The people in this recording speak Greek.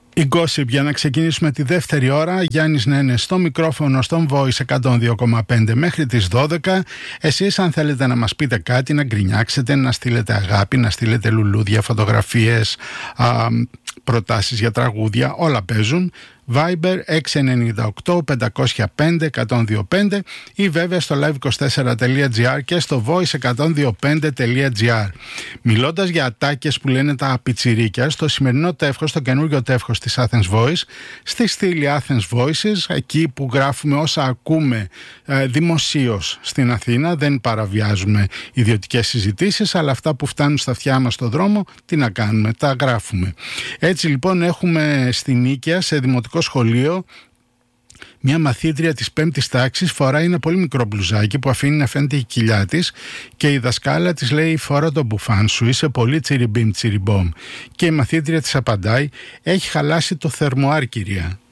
Η Gossip για να ξεκινήσουμε τη δεύτερη ώρα. Γιάννης Νένες στο μικρόφωνο, στον Voice 102,5 μέχρι τις 12. Εσείς αν θέλετε να μας πείτε κάτι, να γκρινιάξετε, να στείλετε αγάπη, να στείλετε λουλούδια, φωτογραφίες, προτάσεις για τραγούδια, όλα παίζουν. Viber 698-505-1025 ή βέβαια στο live24.gr και στο voice102.5.gr. Μιλώντας για ατάκες που λένε τα πιτσιρίκια, στο σημερινό τεύχος, στο καινούργιο τεύχος της Athens Voice, στη στήλη Athens Voices, εκεί που γράφουμε όσα ακούμε δημοσίως στην Αθήνα, δεν παραβιάζουμε ιδιωτικές συζητήσεις, αλλά αυτά που φτάνουν στα αυτιά μας στο δρόμο, τι να κάνουμε, τα γράφουμε. Έτσι λοιπόν έχουμε στην Νίκαια, σε δημοτικό σχολείο, μια μαθήτρια της 5ης τάξης φοράει ένα πολύ μικρό μπλουζάκι που αφήνει να φαίνεται η κοιλιά της και η δασκάλα της λέει «Φορά το μπουφάν σου, είσαι πολύ τσιριμπίμ τσιριμπόμ». Και η μαθήτρια της απαντάει «Έχει χαλάσει το θερμοάρ, κυρία».